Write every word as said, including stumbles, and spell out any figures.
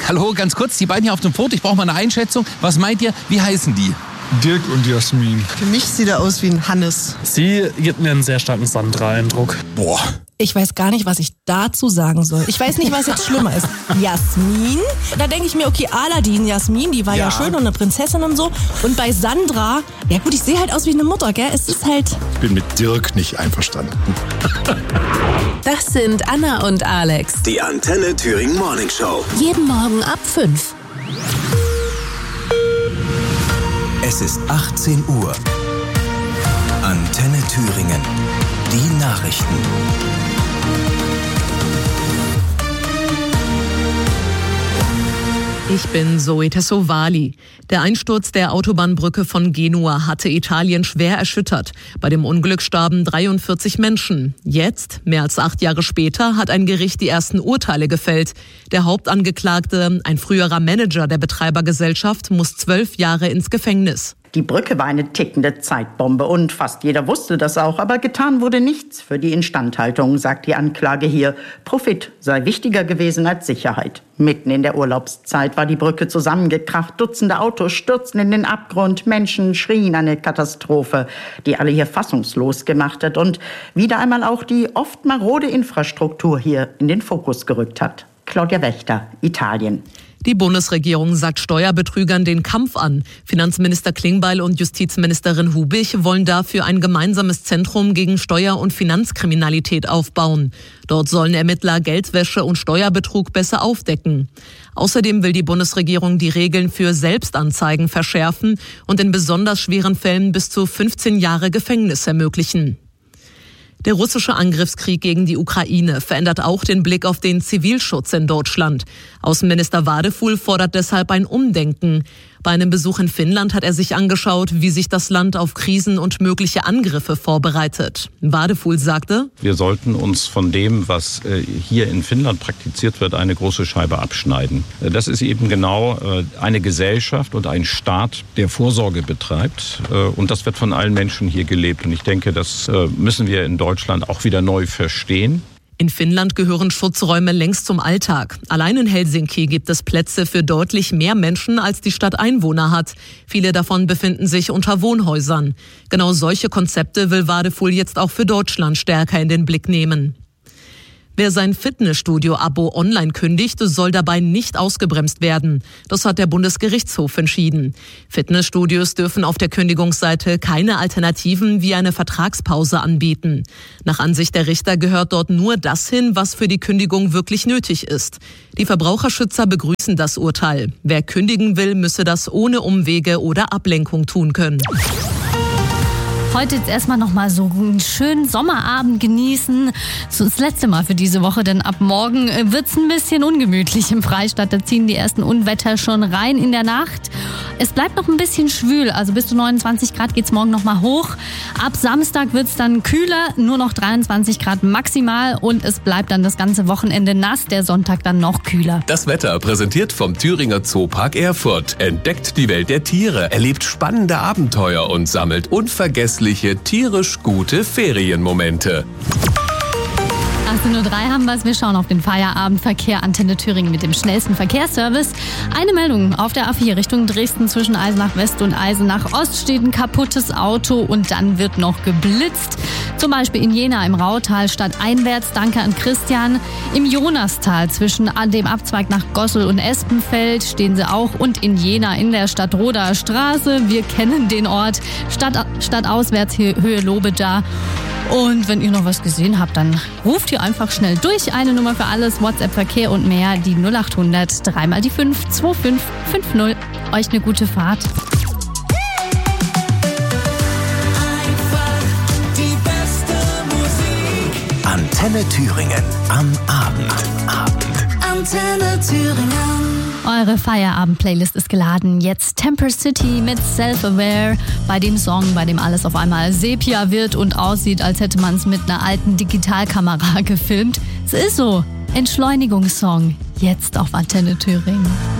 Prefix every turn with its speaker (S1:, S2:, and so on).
S1: Hallo, ganz kurz, die beiden hier auf dem Foto, ich brauche mal eine Einschätzung. Was meint ihr, wie heißen die?
S2: Dirk und Jasmin.
S3: Für mich sieht er aus wie ein Hannes.
S4: Sie gibt mir einen sehr starken Sandra-Eindruck.
S1: Boah.
S5: Ich weiß gar nicht, was ich dazu sagen soll. Ich weiß nicht, was jetzt schlimmer ist. Jasmin? Da denke ich mir, okay, Aladdin, Jasmin, die war ja. ja schön und eine Prinzessin und so. Und bei Sandra, ja gut, ich sehe halt aus wie eine Mutter, gell? Es ist halt...
S2: Ich bin mit Dirk nicht einverstanden.
S6: Das sind Anna und Alex.
S7: Die Antenne Thüringen Morning Show.
S6: Jeden Morgen ab fünf.
S7: Es ist achtzehn Uhr. Antenne Thüringen. Die Nachrichten.
S8: Ich bin Zoe Tassovali. Der Einsturz der Autobahnbrücke von Genua hatte Italien schwer erschüttert. Bei dem Unglück starben dreiundvierzig Menschen. Jetzt, mehr als acht Jahre später, hat ein Gericht die ersten Urteile gefällt. Der Hauptangeklagte, ein früherer Manager der Betreibergesellschaft, muss zwölf Jahre ins Gefängnis.
S9: Die Brücke war eine tickende Zeitbombe und fast jeder wusste das auch. Aber getan wurde nichts für die Instandhaltung, sagt die Anklage hier. Profit sei wichtiger gewesen als Sicherheit. Mitten in der Urlaubszeit war die Brücke zusammengekracht. Dutzende Autos stürzten in den Abgrund. Menschen schrien eine Katastrophe, die alle hier fassungslos gemacht hat und wieder einmal auch die oft marode Infrastruktur hier in den Fokus gerückt hat. Claudia Wächter, Italien.
S8: Die Bundesregierung sagt Steuerbetrügern den Kampf an. Finanzminister Klingbeil und Justizministerin Hubich wollen dafür ein gemeinsames Zentrum gegen Steuer- und Finanzkriminalität aufbauen. Dort sollen Ermittler Geldwäsche und Steuerbetrug besser aufdecken. Außerdem will die Bundesregierung die Regeln für Selbstanzeigen verschärfen und in besonders schweren Fällen bis zu fünfzehn Jahre Gefängnis ermöglichen. Der russische Angriffskrieg gegen die Ukraine verändert auch den Blick auf den Zivilschutz in Deutschland. Außenminister Wadefuhl fordert deshalb ein Umdenken. Bei einem Besuch in Finnland hat er sich angeschaut, wie sich das Land auf Krisen und mögliche Angriffe vorbereitet. Wadefuhl sagte:
S10: Wir sollten uns von dem, was hier in Finnland praktiziert wird, eine große Scheibe abschneiden. Das ist eben genau eine Gesellschaft und ein Staat, der Vorsorge betreibt. Und das wird von allen Menschen hier gelebt. Und ich denke, das müssen wir in Deutschland auch wieder neu verstehen.
S8: In Finnland gehören Schutzräume längst zum Alltag. Allein in Helsinki gibt es Plätze für deutlich mehr Menschen, als die Stadt Einwohner hat. Viele davon befinden sich unter Wohnhäusern. Genau solche Konzepte will Wadefuhl jetzt auch für Deutschland stärker in den Blick nehmen. Wer sein Fitnessstudio-Abo online kündigt, soll dabei nicht ausgebremst werden. Das hat der Bundesgerichtshof entschieden. Fitnessstudios dürfen auf der Kündigungsseite keine Alternativen wie eine Vertragspause anbieten. Nach Ansicht der Richter gehört dort nur das hin, was für die Kündigung wirklich nötig ist. Die Verbraucherschützer begrüßen das Urteil. Wer kündigen will, müsse das ohne Umwege oder Ablenkung tun können.
S11: Heute jetzt erstmal nochmal so einen schönen Sommerabend genießen. So das letzte Mal für diese Woche, denn ab morgen wird's ein bisschen ungemütlich im Freistaat. Da ziehen die ersten Unwetter schon rein in der Nacht. Es bleibt noch ein bisschen schwül, also bis zu neunundzwanzig Grad geht's morgen nochmal hoch. Ab Samstag wird's dann kühler, nur noch dreiundzwanzig Grad maximal und es bleibt dann das ganze Wochenende nass, der Sonntag dann noch kühler.
S7: Das Wetter präsentiert vom Thüringer Zoopark Erfurt. Entdeckt die Welt der Tiere, erlebt spannende Abenteuer und sammelt unvergessliche, tierisch gute Ferienmomente.
S11: achtzehn Uhr drei haben wir es. Wir schauen auf den Feierabendverkehr. Antenne Thüringen mit dem schnellsten Verkehrsservice. Eine Meldung auf der A vier Richtung Dresden zwischen Eisenach West und Eisenach Ost steht ein kaputtes Auto und dann wird noch geblitzt. Zum Beispiel in Jena im Rautal stadteinwärts. Danke an Christian. Im Jonastal zwischen dem Abzweig nach Gossel und Espenfeld stehen sie auch. Und in Jena in der Stadtroder Straße. Wir kennen den Ort. Stadt, stadtauswärts Höhe Lobeda. Und wenn ihr noch was gesehen habt, dann ruft ihr einfach schnell durch. Eine Nummer für alles, WhatsApp, Verkehr und mehr, die null acht hundert, dreimal die fünf, zwei fünf fünf null. Euch eine gute Fahrt.
S7: Einfach die beste Musik. Antenne Thüringen am Abend. Abend.
S6: Antenne Thüringen.
S11: Eure Feierabend-Playlist ist geladen. Jetzt Temper City mit Self-Aware. Bei dem Song, bei dem alles auf einmal Sepia wird und aussieht, als hätte man es mit einer alten Digitalkamera gefilmt. Es ist so. Entschleunigungssong. Jetzt auf Antenne Thüringen.